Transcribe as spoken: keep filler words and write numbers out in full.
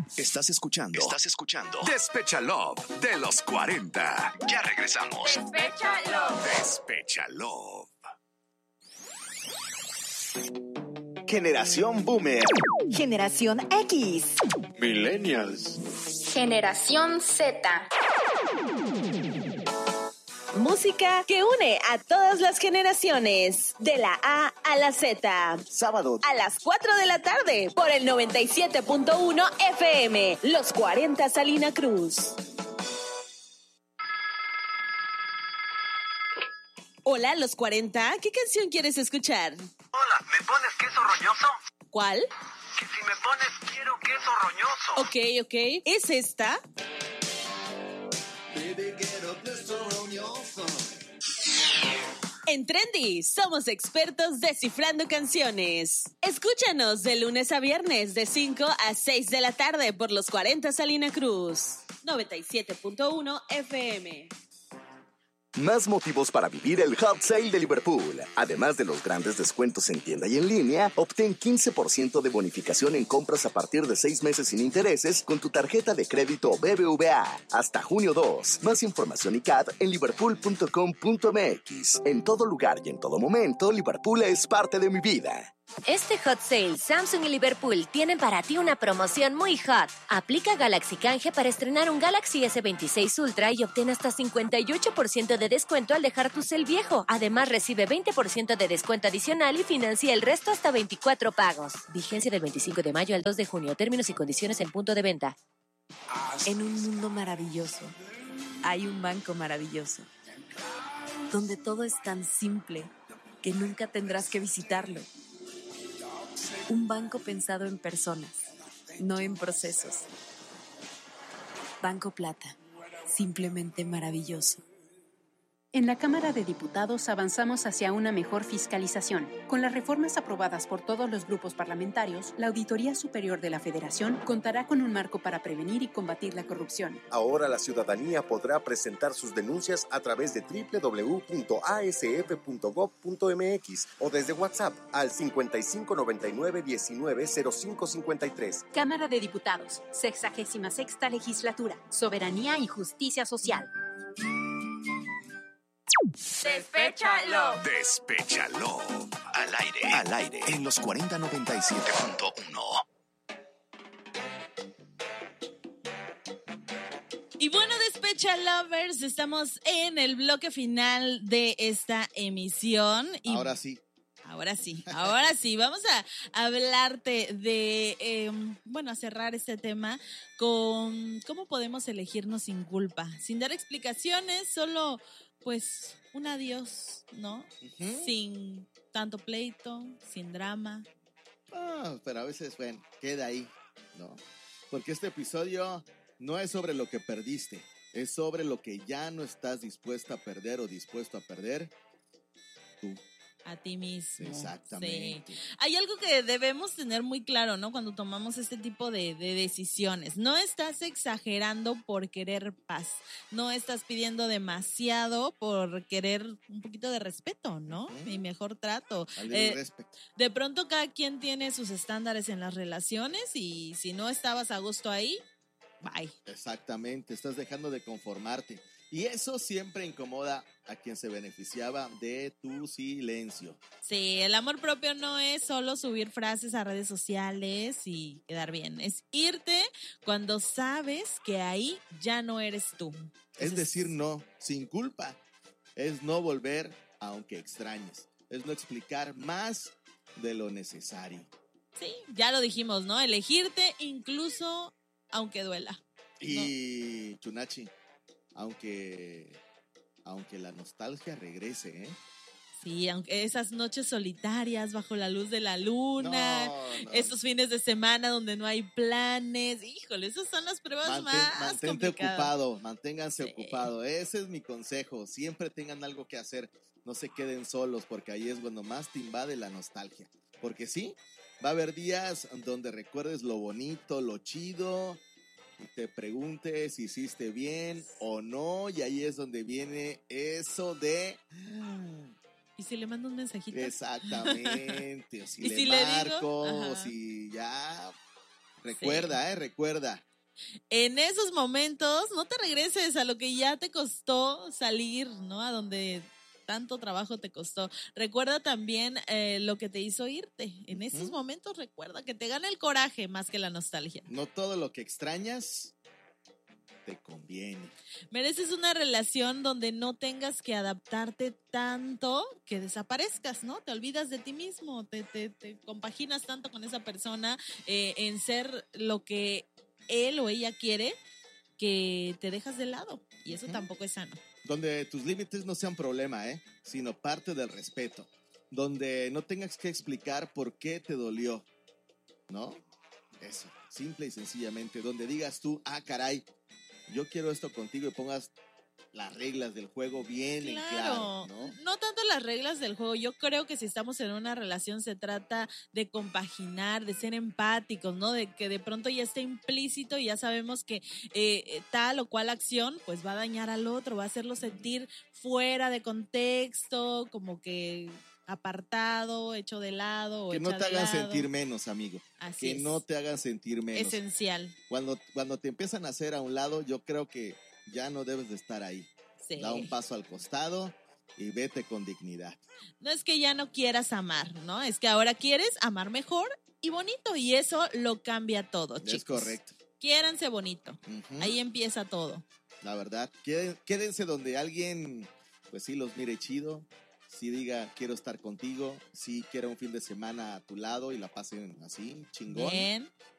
Estás escuchando. Estás escuchando. Despecha Love de los cuarenta. Ya regresamos. Despecha Love. Despecha Love. Generación Boomer. Generación X. Millennials. Generación Z. Música que une a todas las generaciones, de la A a la Z. Sábado a las cuatro de la tarde por el noventa y siete punto uno F M, Los cuarenta Salina Cruz. Hola, Los cuarenta, ¿qué canción quieres escuchar? Hola, ¿me pones queso roñoso? ¿Cuál? Que si me pones quiero queso roñoso. Ok, ok, ¿es esta? Baby, quiero queso roñoso. En Trendy, somos expertos descifrando canciones. Escúchanos de lunes a viernes de cinco a seis de la tarde por Los cuarenta Salina Cruz. noventa y siete punto uno F M. Más motivos para vivir el Hot Sale de Liverpool. Además de los grandes descuentos en tienda y en línea, obtén quince por ciento de bonificación en compras a partir de seis meses sin intereses con tu tarjeta de crédito B B V A. Hasta junio dos. Más información y C A D en liverpool punto com punto m x. En todo lugar y en todo momento, Liverpool es parte de mi vida. Este Hot Sale, Samsung y Liverpool tienen para ti una promoción muy hot. Aplica Galaxy Canje para estrenar un Galaxy S veintiséis Ultra y obtén hasta cincuenta y ocho por ciento de descuento al dejar tu cel viejo. Además, recibe veinte por ciento de descuento adicional y financia el resto hasta veinticuatro pagos. Vigencia del veinticinco de mayo al dos de junio. Términos y condiciones en punto de venta. En un mundo maravilloso, hay un banco maravilloso, donde todo es tan simple que nunca tendrás que visitarlo. Un banco pensado en personas, no en procesos. Banco Plata, simplemente maravilloso. En la Cámara de Diputados avanzamos hacia una mejor fiscalización. Con las reformas aprobadas por todos los grupos parlamentarios, la Auditoría Superior de la Federación contará con un marco para prevenir y combatir la corrupción. Ahora la ciudadanía podrá presentar sus denuncias a través de doble u doble u doble u punto a s f punto gob punto m x o desde WhatsApp al cincuenta y cinco noventa y nueve diecinueve cero cinco cincuenta y tres. Cámara de Diputados, sexagésima sexta legislatura, soberanía y justicia social. Despecha Love. Despecha Love. Al aire. Al aire. En los cuarenta noventa y siete punto uno. Y bueno, Despecha Lovers, estamos en el bloque final de esta emisión. Y ahora sí. Ahora sí, ahora sí. Vamos a hablarte de, eh, bueno, a cerrar este tema con cómo podemos elegirnos sin culpa, sin dar explicaciones, solo pues un adiós, ¿no? Uh-huh. Sin tanto pleito, sin drama. Ah, pero a veces, bueno, queda ahí, ¿no? Porque este episodio no es sobre lo que perdiste, es sobre lo que ya no estás dispuesta a perder o dispuesto a perder tú. A ti mismo. Exactamente. Sí. Hay algo que debemos tener muy claro, ¿no? Cuando tomamos este tipo de, de decisiones. No estás exagerando por querer paz. No estás pidiendo demasiado por querer un poquito de respeto, ¿no? Uh-huh. Y mejor trato. Eh, de pronto cada quien tiene sus estándares en las relaciones y si no estabas a gusto ahí, bye. Exactamente. Estás dejando de conformarte. Y eso siempre incomoda a quien se beneficiaba de tu silencio. Sí, el amor propio no es solo subir frases a redes sociales y quedar bien. Es irte cuando sabes que ahí ya no eres tú. Entonces, es decir no, sin culpa. Es no volver aunque extrañes. Es no explicar más de lo necesario. Sí, ya lo dijimos, ¿no? Elegirte incluso aunque duela. Y, ¿no? Chunachi, Aunque, aunque la nostalgia regrese, ¿eh? Sí, aunque esas noches solitarias bajo la luz de la luna, no, no. Esos fines de semana donde no hay planes, híjole, esas son las pruebas Mantén, más mantente complicadas. ocupado, manténganse sí. ocupado, ese es mi consejo, siempre tengan algo que hacer, no se queden solos porque ahí es cuando más te invade la nostalgia, porque sí, va a haber días donde recuerdes lo bonito, lo chido, y te preguntes si hiciste bien o no, y ahí es donde viene eso de... ¿Y si le mando un mensajito? Exactamente, o si ¿Y le si marco, le digo? o si ya... Recuerda, Sí. eh, recuerda. En esos momentos, no te regreses a lo que ya te costó salir, ¿no? A donde tanto trabajo te costó. Recuerda también eh, lo que te hizo irte. En esos Ujú. momentos, recuerda que te gana el coraje más que la nostalgia. No todo lo que extrañas te conviene. Mereces una relación donde no tengas que adaptarte tanto que desaparezcas, ¿no? Te olvidas de ti mismo, te, te, te compaginas tanto con esa persona eh, en ser lo que él o ella quiere que te dejas de lado. Y eso Ujú. tampoco es sano. Donde tus límites no sean problema, ¿eh? Sino parte del respeto. Donde no tengas que explicar por qué te dolió, ¿no? Eso, simple y sencillamente. Donde digas tú, ah, caray, yo quiero esto contigo y pongas las reglas del juego bien en claro, Claro, ¿no? no tanto las reglas del juego. Yo creo que si estamos en una relación se trata de compaginar, de ser empáticos, ¿no? De que de pronto ya esté implícito y ya sabemos que eh, tal o cual acción pues va a dañar al otro, va a hacerlo sentir fuera de contexto, como que apartado, hecho de lado o Que no hecha te de hagan lado. sentir menos, amigo. Así Que es. no te hagan sentir menos. Esencial. Cuando, cuando te empiezan a hacer a un lado, yo creo que ya no debes de estar ahí. Sí. Da un paso al costado y vete con dignidad. No es que ya no quieras amar, ¿no? Es que ahora quieres amar mejor y bonito y eso lo cambia todo, chicos. Es correcto. Quiéranse bonito. Ujú. Ahí empieza todo. La verdad, queden- quédense donde alguien, pues sí, los mire chido, sí diga, quiero estar contigo, sí quiero un fin de semana a tu lado y la pasen así, chingón. Bien.